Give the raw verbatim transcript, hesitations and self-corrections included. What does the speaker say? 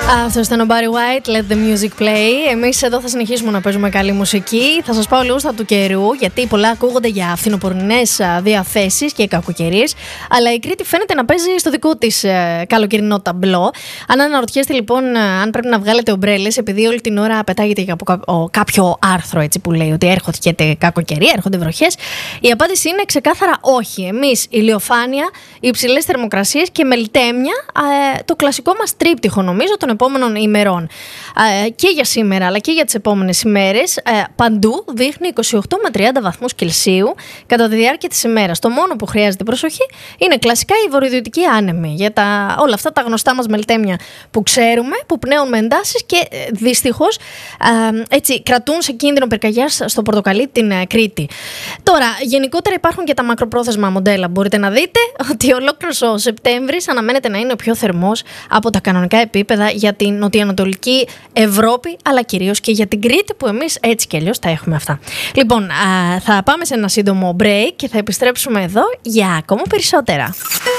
Αυτό ήταν ο Barry White, Let the Music Play. Εμείς εδώ θα συνεχίσουμε να παίζουμε καλή μουσική. Θα σας πάω λίγο στα του καιρού, γιατί πολλά ακούγονται για φθινοπορεινές διαθέσεις και κακοκαιρίες. Αλλά η Κρήτη φαίνεται να παίζει στο δικό της καλοκαιρινό ταμπλό. Αν αναρωτιέστε λοιπόν αν πρέπει να βγάλετε ομπρέλες, επειδή όλη την ώρα πετάγεται από κάποιο άρθρο έτσι, που λέει ότι έρχονται κακοκαιρία, έρχονται βροχές, η απάντηση είναι ξεκάθαρα όχι. Εμείς ηλιοφάνεια, υψηλές θερμοκρασίες και μελτέμια, το κλασικό μας τρίπτυχο νομίζω των επόμενων ημερών. Και για σήμερα αλλά και για τις επόμενες ημέρες, παντού δείχνει είκοσι οκτώ με τριάντα βαθμούς Κελσίου κατά τη διάρκεια της ημέρας. Το μόνο που χρειάζεται προσοχή είναι κλασικά η βορειοδυτική άνεμη, για τα, όλα αυτά τα γνωστά μας μελτέμια που ξέρουμε, που πνέουν με εντάσεις και δυστυχώς έτσι κρατούν σε κίνδυνο πυρκαγιάς στο Πορτοκαλί την Κρήτη. Τώρα, γενικότερα υπάρχουν και τα μακροπρόθεσμα μοντέλα. Μπορείτε να δείτε ότι ολόκληρος ο Σεπτέμβρης αναμένεται να είναι ο πιο θερμός από τα κανονικά επίπεδα για την νοτιοανατολική Ευρώπη, αλλά κυρίως και για την Κρήτη, που εμείς έτσι κι αλλιώς τα έχουμε αυτά. Λοιπόν, α, θα πάμε σε ένα σύντομο break και θα επιστρέψουμε εδώ για ακόμα περισσότερα.